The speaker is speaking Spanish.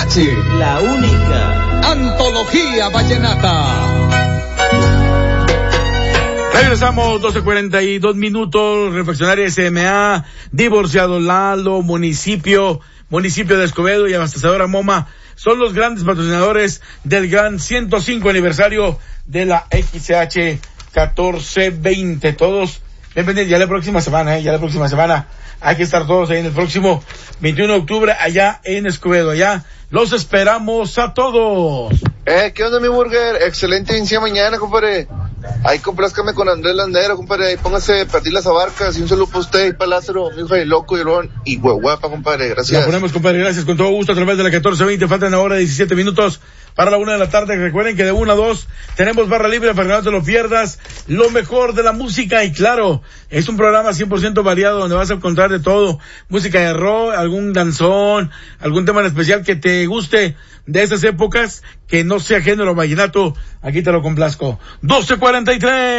XH, la única antología vallenata. Regresamos, 12:42, refaccionaria SMA, divorciado Lalo, municipio de Escobedo y abastecedora Moma son los grandes patrocinadores del gran 105 aniversario de la XH 1420. Todos bienvenidos, ya la próxima semana hay que estar todos ahí en el próximo 21 de octubre allá en Escobedo. Allá los esperamos a todos. ¿Qué onda, mi burger? Excelente inicio de mañana, compadre. Ahí complázcame con Andrés Landero, compadre. Ahí póngase para ti las abarcas y un saludo para usted y para Lázaro, mi hijo de loco y Ron y Huehuapa, compadre. Gracias. La ponemos, compadre, gracias, con todo gusto a través de la 1420. Faltan ahora 17 minutos para la 1 de la tarde. Recuerden que de 1 a 2 tenemos barra libre para que no te lo pierdas. Lo mejor de la música y claro, es un programa 100% variado donde vas a encontrar de todo. Música de rock, algún danzón, algún tema en especial que te guste de esas épocas, que no sea género vallenato. Aquí te lo complazco. 12:43.